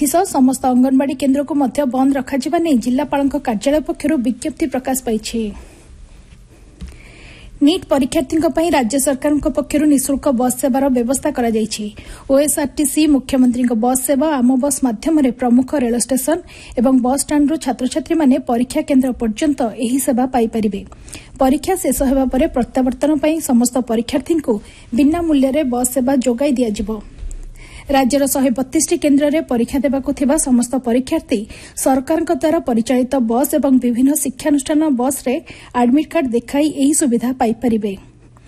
एथिसह समस्त अंगनवाड़ी केन्द्र को मध्य बंद रखाजिबा नै जिल्लापालଙ୍କ कार्यालय पक्षरु विज्ञप्ति प्रकाश पाइछि। नीट परीक्षार्थीଙ୍କ ପାଇଁ राज्य सरकारଙ୍କ पक्षरु निःशुल्क बस सेवार व्यवस्था करा जाइछि। ओएसआरटीसी मुख्यमंत्रीଙ୍କ बस सेवा आम बस माध्यमरे प्रमुख रेल स्टेशन एवं बस स्टाण्डରୁ छात्रछात्री माने परीक्षा केन्द्र पर्यंत एही सेवा पाई परिबे। परीक्षा शेष हेबा परे प्रत्यावर्तन ପାଇଁ समस्त परीक्षार्थीଙ୍କୁ बिना मूल्य बस सेवा जोगाई दियाजिबो। राज्यर 132 केन्द्र में परीक्षा देवाक थिबा समस्त परीक्षार्थी सरकार द्वारा परिचालित बस एवं विभिन्न शिक्षानुष्ठान बस रे एडमिट कार्ड देखाई एही सुविधा पाई परिबे।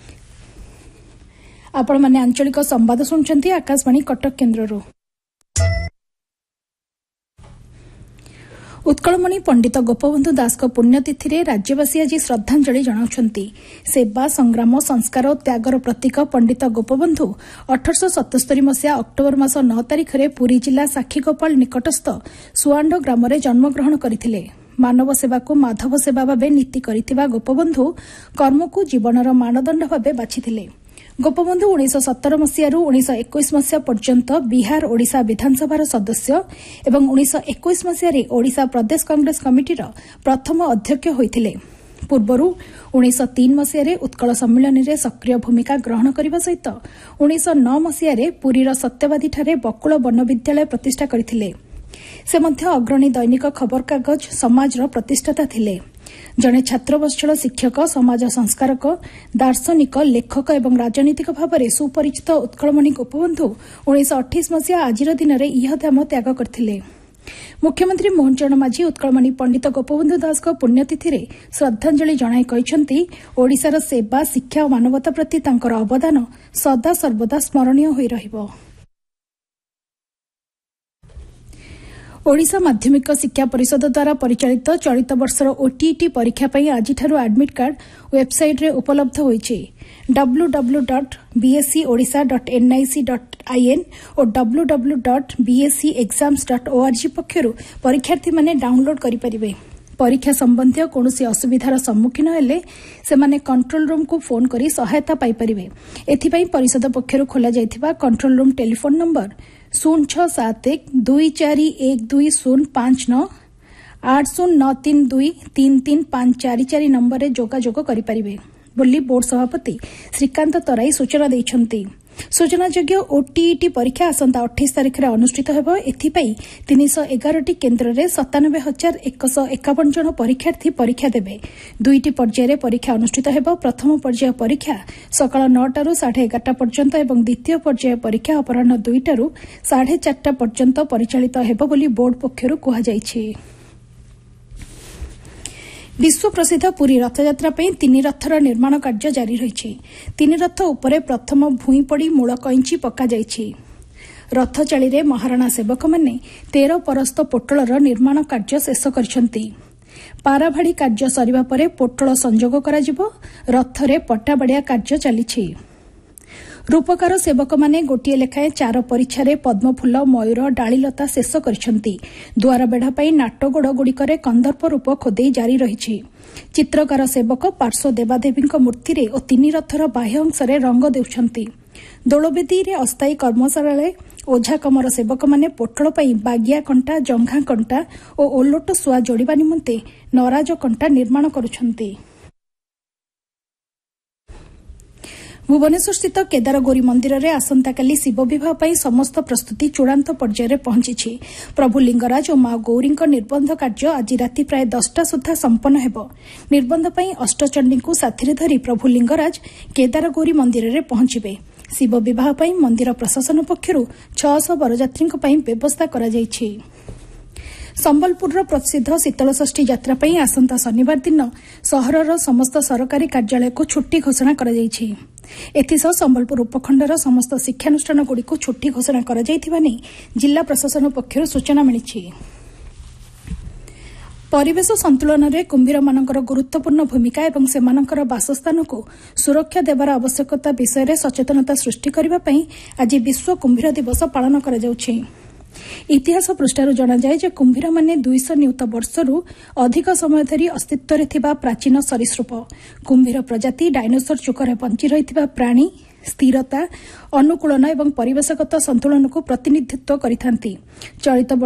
आपण माने आंचलिक संवाद सुनछंती आकाशवाणी कटक केन्द्ररू। उत्कलमणि पंडित गोपबंधु दास पुण्यतिथि रे राज्यवासी आज श्रद्धांजलि जणाउछंती। सेवा संग्राम संस्कार और त्यागर प्रतीक पंडित गोपबंधु 1877 मसीहा अक्टोबर मास 9 तारिख रे पुरी जिला साक्षीगोपाल निकटस्थ सुआंड ग्राम रे जन्मग्रहण करथिले। मानव सेवा को माधव सेवा भावे नीति करिथिबा गोपबंधु कर्म को जीवनर मानदंड भावे बाछिथिले। गोपबंधु 1917 मसीह 1921 मसीहा पर्यंत बिहार ओडिशा विधानसभार सदस्य एवं 1921 मसीह ओडिशा प्रदेश कांग्रेस कमिटीर प्रथम अध्यक्ष होइथिले। पूर्वरु 1903 मसीह उत्कल सम्मेलन में सक्रिय भूमिका ग्रहण करने सहित 1909 मसीह पुरीर सत्यवादीठारे बकुल वन विद्यालय प्रतिष्ठा करथिले। से मध्य अग्रणी दैनिक खबरकागज समाजर प्रतिष्ठाता थिले। जड़े छात्रवत्सल शिक्षक समाज संस्कारक दार्शनिक लेखक एवं राजनीतिक भाव में सुपरिचित उत्कलमणि गोपबंधु 1928 मसीहा आज दिन में इहधाम त्याग करथिले। मुख्यमंत्री मोहन चरण माझी उत्कलमणि पंडित गोपबंधु दास पुण्यतिथि रे श्रद्धांजलि जणाई कहिसंती ओडिशार सेवा शिक्षा और मानवता प्रति तांकर अवदान सदा सर्वदा स्मरणीय होई रहिबो। ओडिशा माध्यमिक शिक्षा परिषद द्वारा परिचालित चलित वर्षर ओटीईटी परीक्षा पर आज एडमिट कार्ड वेबसाइट रे उपलब्ध होइछि। www.bscodisha.nic.in और www.bscexams.org पक्षरु परीक्षार्थी माने डाउनलोड करि परिबे। परीक्षा संबंधी कौनसी असुविधार सम्मुखीन हेले सेमाने कंट्रोल रूम को फोन करी सहायता पाई परिबे। एथिपई परिषद पक्षरु खोला जायथिबा control room telephone number 0671241205 8093233544 number रे जोगाजोग करि परिबे बोली बोर्ड सभापति श्रीकांत तराई सूचना दैछंती। सूचनायोग्य ओटीईटी परीक्षा आसंता 28 तारिख रे अनुष्ठित हेबो। एथिपई 311 केन्द्र रे 97,151 जन परीक्षार्थी परीक्षा देबे। दुईटी पर्याय परीक्षा अनुष्ठित हेबो। प्रथम पर्याय परीक्षा सकाळ 9 टारू 11:30 पर्यंत एवं द्वितीय पर्याय परीक्षा अपराह्न 2 टारू 4:30 पर्यंत परिचालित हेबो बोली बोर्ड पक्षरु कहा जायछि। विश्व प्रसिद्ध पुरी रथयात्रा पर 3 रथर निर्माण कार्य जारी रही। 3 रथ उपरे प्रथम भूई पड़ी मूल कईंची पका जाइछि। रथ चाली रे महाराणा सेवक माने 13 परस्त पोटलर निर्माण कार्य शेष करछंती। पाराभाड़ी कार्य सरिबा परे पोटल संजोग कराजिबो। रथरे पट्टाबाड़िया कार्य चलीछि। रूपकार सेवक माने गोटिए लेखाएं 4 परीक्षारे पद्मफुल मयूर डालीलता शेष करछंती। द्वार बेढ़ा पाई नाटगोड़ गुड़िकरे कंदर्प रूप खोदेई जारी रही। चित्रकार सेवक पार्श्व देवादेवी मूर्ति रे और 3 रथर बाह्य अंशरे रंग देउछंती। दोलवेदी रे अस्थायी कर्मशाला ओझा कमर सेवक माने पोटल पाई बागिया कंटा जंघा कंटा और ओलोट सुआ जोड़िबा निमंते नराज कंटा निर्माण करुछंती। भुवनेश्वर स्थित केदारगौरी मंदिर में आसंताकाली शिव विवाह पर समस्त प्रस्तुति चूड़ांत पर्यायर पहुंची। प्रभु लिंगराज और मां गौरी निर्बंध कार्य आज राति प्राय 10टा सुधा संपन्न हेबो। निर्बंध पर अष्टचंडी को साथी धरी प्रभु लिंगराज केदारगौरी मंदिर में पहुंचबे। शिव विवाह पर मंदिर प्रशासन पक्षरु 600 बरयात्री व्यवस्था करा जायछि। संबलपुर प्रसिद्ध शीतलषष्ठी यात्रा पर आसंता शनिवार दिन सहरर समस्त सरकारी कार्यालय को छुट्टी घोषणा करा जायछि। एथिसह संबलपुर उपखंडर समस्त शिक्षानुष्ठान गुड़िक छुट्टी घोषणा करा जायथिबा नै जिला प्रशासन पक्षरु सूचना मिलिछि। परिवेश संतुलन में कुंभीर मानकर गुरुत्वपूर्ण भूमिका एवं सेमानकर बासस्थान को सुरक्षा देवार आवश्यकता विषय में सचेतनता सृष्टि करने पर आज विश्व कुंभीर दिवस पालन करा जाउछि। इतिहास पृष्ठार जनाजाए जे कुंभीर माने 200 नियुत वर्षरू अधिक समय धरी अस्तित्व रे थिबा प्राचीन सरीसृप। कुंभीर प्रजाति डायनोसर चुकर बंची रहिथिबा प्राणी स्थिरता अनुकूलन एवं परिवेशगत संतुलन को प्रतिनिधित्व करिथांती। चलित